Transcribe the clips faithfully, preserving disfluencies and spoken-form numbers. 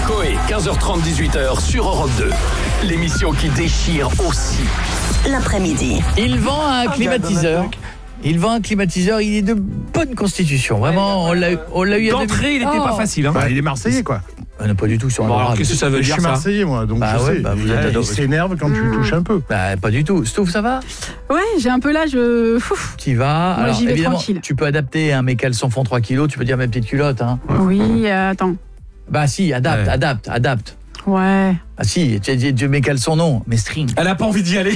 Coé, quinze heures trente, dix-huit heures sur Europe deux. L'émission qui déchire aussi l'après-midi. Il vend un climatiseur. Il vend un climatiseur, il est de bonne constitution. Vraiment, on l'a, on l'a eu à D'entrée, il n'était oh. pas facile. Hein. Bah, il est Marseillais, quoi. Ah, non, pas du tout sur un Bon, alors, qu'est-ce que ça veut Je dire, suis ça Marseillais, moi, donc Bah je ouais, sais. bah vous il, êtes il ado- s'énerve quand tu le touches un peu. Bah, pas du tout. Stouff, ça va? Ouais, j'ai un peu l'âge. Euh... Tu y vas. Moi, Alors, j'y vais évidemment, tranquille. tu peux adapter un mes caleçons font trois kilos, tu peux dire mes petites culottes. Hein. Oui, euh, attends. Bah si, adapte, Ouais. adapte, adapte. Ouais. Ah si, tu tu- tu- mes caleçons non, mes strings. Elle n'a pas envie d'y aller.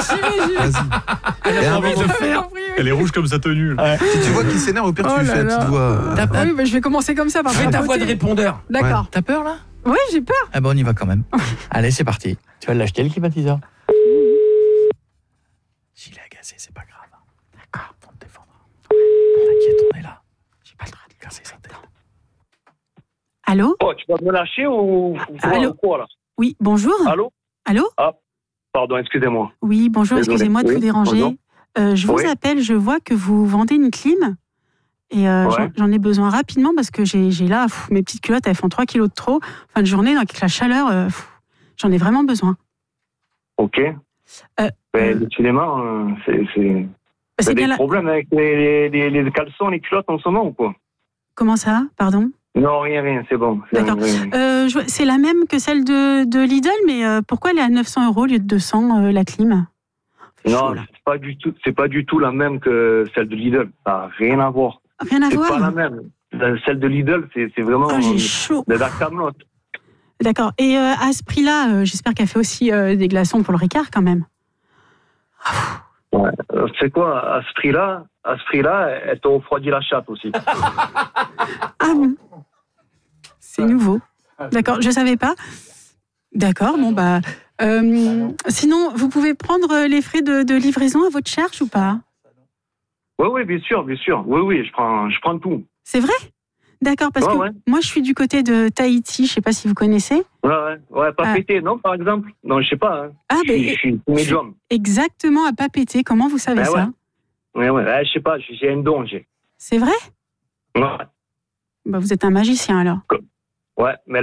Elle a envie de le faire. Elle est rouge comme sa tenue. Si tu vois qu'il s'énerve, au pire, Oh tu lui là fais la là. petite voix. T'as, Ah oui, bah, je vais commencer comme ça. Par Fais contre, ta à voix de côté. répondeur. D'accord. t'as peur là? Ouais, j'ai peur. Ah bah on y va quand même. Allez, c'est parti. Tu vas l'acheter le climatiseur. S'il est agacé, c'est pas grave. D'accord, on te défendra. T'inquiète, on est là. J'ai pas le droit de lui casser sa tête. Allô? Oh, tu vas me lâcher ou, ou Allô ou quoi là? Oui, bonjour. Allô? Allô? Pardon, excusez-moi. Oui, bonjour, Désolé. excusez-moi de Oui, vous déranger. bonjour. Euh, je vous Oui. appelle, je vois que vous vendez une clim. Et euh, Ouais. j'en, j'en ai besoin rapidement parce que j'ai, j'ai là, pff, mes petites culottes, elles font trois kilos de trop. Fin de journée, avec la chaleur, euh, pff, j'en ai vraiment besoin. Ok. Euh, Ben, euh, décidément, euh, c'est, c'est... c'est T'as bien des la- problèmes avec les, les, les, les caleçons, les culottes en ce moment ou quoi? Comment ça? Pardon? Non, rien, rien, c'est bon. C'est D'accord. rien. Euh, je vois- c'est la même que celle de, de Lidl, mais euh, pourquoi elle est à neuf cents euros au lieu de deux cents, euh, la clim? Fait chaud, Non, là. c'est pas du tout, c'est pas du tout la même que celle de Lidl. Ça n'a rien à voir. Rien à C'est voir. pas la même. La- Celle de Lidl, c'est, c'est vraiment Oh, j'ai euh, chaud. de la camelote. D'accord. Et euh, à ce prix-là, euh, j'espère qu'elle fait aussi euh, des glaçons pour le Ricard quand même. Ouais. Euh, C'est quoi, à ce prix-là, à ce prix-là, elle t'a refroidi la chatte aussi. Ah bon? C'est nouveau. D'accord, je savais pas. D'accord, bon bah. euh, sinon, vous pouvez prendre les frais de, de livraison à votre charge ou pas? Oui, oui, bien sûr, bien sûr. Oui, oui, je prends, je prends tout. C'est vrai? D'accord, parce Ouais, que ouais. moi je suis du côté de Tahiti, je sais pas si vous connaissez. Ouais, ouais, ouais, pas Ah. pété, non, par exemple? Non, je sais pas. Hein. Ah je, ben suis- je suis médium. exactement à pas péter. Comment vous savez Ben ça? Ouais, ouais, ouais, je sais pas, j'ai un don, j'ai. C'est vrai? Ouais, Bah vous êtes un magicien alors. ouais, mais